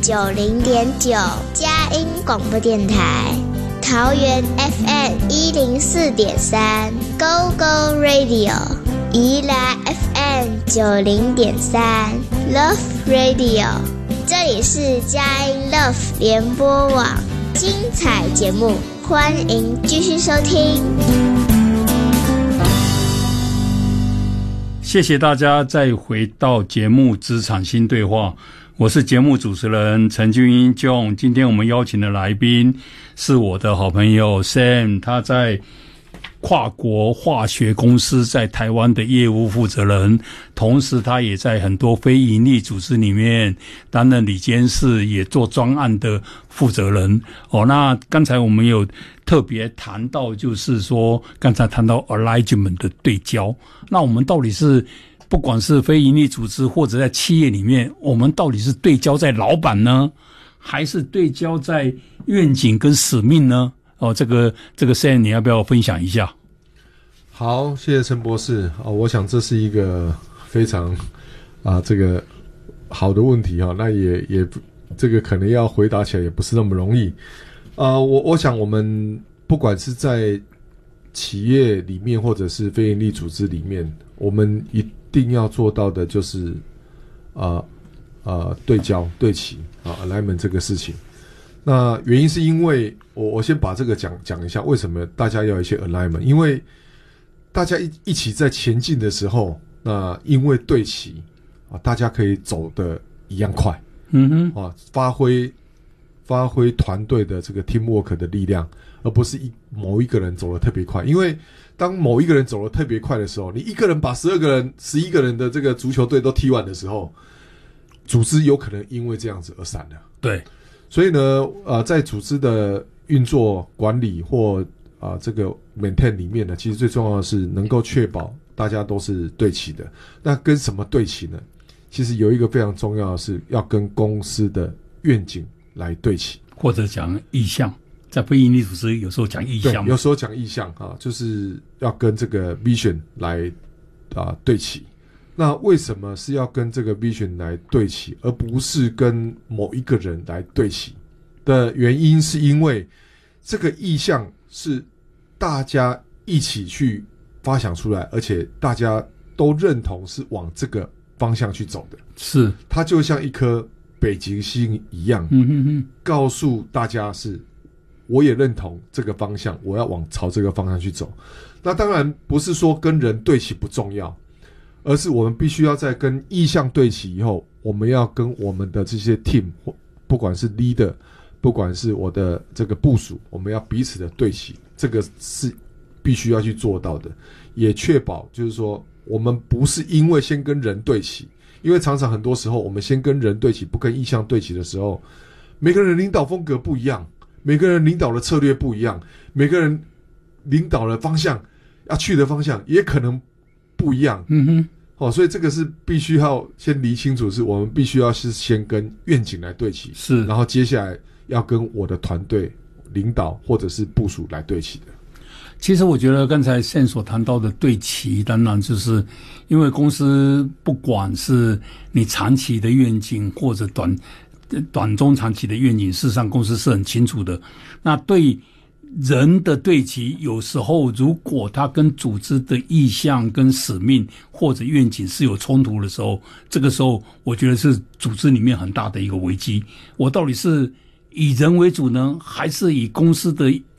90.9佳音广播电台，桃园 FM104.3 Go Go Radio， 宜兰 FM90.3 Love Radio， 这里是佳音 Love 联播网，精彩节目，欢迎继续收听。 谢谢大家再回到节目职场新对话，我是节目主持人陈俊英 John。 今天我们邀请的来宾是我的好朋友 Sam， 他在跨国化学公司在台湾的业务负责人，同时他也在很多非营利组织里面担任理监事，也做专案的负责人。那刚才我们有特别谈到，就是说刚才谈到 alignment 的对焦，那我们到底是不管是非营利组织或者在企业里面，我们到底是对焦在老板呢，还是对焦在愿景跟使命呢？这个 Sam 你要不要分享一下？ 好，谢谢陈博士。我想这是一个非常这个好的问题那也这个可能要回答起来也不是那么容易。我想我们不管是在企业里面或者是非营利组织里面，我们一定要做到的就是对焦对齐alignment 这个事情。那原因是因为我先把这个讲一下，为什么大家要有一些 alignment， 因为大家一起在前进的时候，那因为对齐大家可以走得一样快，发挥团队的这个 teamwork 的力量，而不是某一个人走得特别快。因为当某一个人走得特别快的时候，你一个人把11个人的这个足球队都踢完的时候，组织有可能因为这样子而散了。 对， 所以呢，在组织的运作管理或这个 maintain 里面呢，其实最重要的是能够确保大家都是对齐的。那跟什么对齐呢？其实有一个非常重要的是要跟公司的愿景来对齐， 或者讲意向。在非营利组织有时候讲意向， 对，有时候讲意向就是要跟这个 vision 来对齐。那为什么是要跟这个 vision 来对齐，而不是跟某一个人来对齐的原因，是因为这个意向是大家一起去发想出来，而且大家都认同是往这个方向去走的。是，它就像一颗北极星一样，告诉大家是我也认同这个方向，我要朝这个方向去走。那当然不是说跟人对齐不重要，而是我们必须要在跟意向对齐以后，我们要跟我们的这些 team， 不管是 leader， 不管是我的这个部属，我们要彼此的对齐，这个是必须要去做到的，也确保就是说我们不是因为先跟人对齐，因为常常很多时候我们先跟人对齐，不跟意向对齐的时候，每个人领导风格不一样，每个人领导的策略不一样，每个人领导的方向要去的方向也可能不一样。所以这个是必须要先理清楚，是我们必须要是先跟愿景来对齐，是，然后接下来要跟我的团队领导或者是部属来对齐的。 其实我觉得刚才Sam所谈到的对齐，当然就是因为公司不管是你长期的愿景或者短中长期的愿景，事实上公司是很清楚的。那对人的对齐，有时候如果他跟组织的意向跟使命或者愿景是有冲突的时候，这个时候我觉得是组织里面很大的一个危机。我到底是以人为主呢，还是以公司的